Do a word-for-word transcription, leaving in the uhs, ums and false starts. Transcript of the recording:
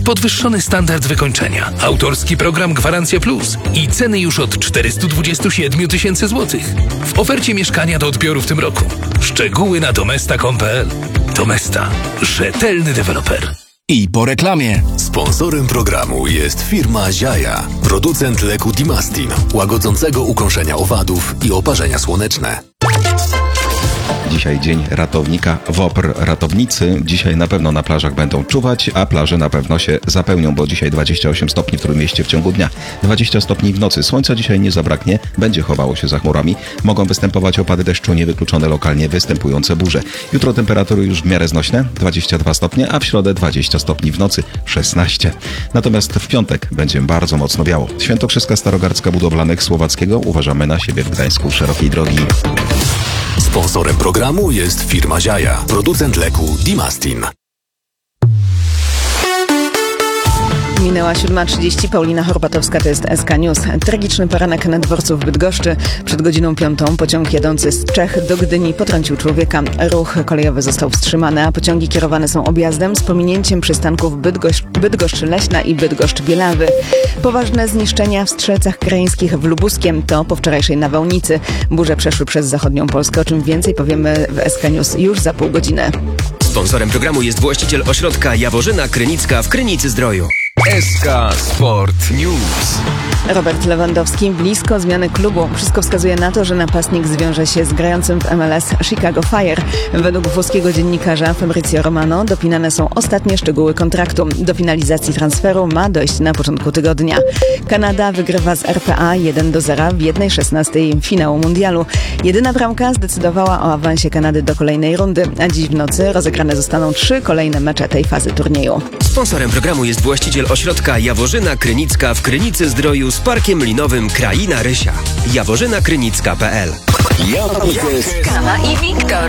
podwyższony standard wykończenia, autorski program Gwarancja Plus i ceny już od czterysta dwadzieścia siedem tysięcy złotych. W ofercie mieszkania do odbioru w tym roku. Szczegóły na domesta kropka com kropka pe el. Domesta. Rzetelny deweloper. I po reklamie. Sponsorem programu jest firma Ziaja, producent leku Dimastin, łagodzącego ukąszenia owadów i oparzenia słoneczne. Dzisiaj dzień ratownika W O P R. Ratownicy dzisiaj na pewno na plażach będą czuwać, a plaże na pewno się zapełnią, bo dzisiaj dwadzieścia osiem stopni w Trójmieście w ciągu dnia, dwadzieścia stopni w nocy. Słońca dzisiaj nie zabraknie, będzie chowało się za chmurami. Mogą występować opady deszczu, niewykluczone lokalnie występujące burze. Jutro temperatury już w miarę znośne, dwadzieścia dwa stopnie, a w środę dwadzieścia stopni w nocy, szesnaście. Natomiast w piątek będzie bardzo mocno biało. Świętokrzyska Starogardzka Budowlanych Słowackiego uważamy na siebie w Gdańsku szerokiej drogi. Sponsorem programu jest firma Ziaja, producent leku Dimastin. Minęła siódma trzydzieści, Paulina Horbatowska, to jest S K News. Tragiczny poranek na dworcu w Bydgoszczy. Przed godziną piątą pociąg jadący z Czech do Gdyni potrącił człowieka. Ruch kolejowy został wstrzymany, a pociągi kierowane są objazdem z pominięciem przystanków Bydgoszcz, Bydgoszcz Leśna i Bydgoszcz Bielawy. Poważne zniszczenia w Strzelcach Krajeńskich w Lubuskiem, to po wczorajszej nawałnicy. Burze przeszły przez zachodnią Polskę, o czym więcej powiemy w S K News już za pół godziny. Sponsorem programu jest właściciel ośrodka Jaworzyna Krynicka w Krynicy-Zdroju. S K Sport News. Robert Lewandowski blisko zmiany klubu. Wszystko wskazuje na to, że napastnik zwiąże się z grającym w M L S Chicago Fire. Według włoskiego dziennikarza Fabrizio Romano dopinane są ostatnie szczegóły kontraktu. Do finalizacji transferu ma dojść na początku tygodnia. Kanada wygrywa z R P A jeden do zera w jednej szesnastej finału mundialu. Jedyna bramka zdecydowała o awansie Kanady do kolejnej rundy, a dziś w nocy rozegrane zostaną trzy kolejne mecze tej fazy turnieju. Sponsorem programu jest właściciel ośrodka Jaworzyna Krynicka w Krynicy-Zdroju z parkiem linowym Kraina Rysia. jaworzyna krynicka kropka pe el. Jaworzyna Kama i Wiktor.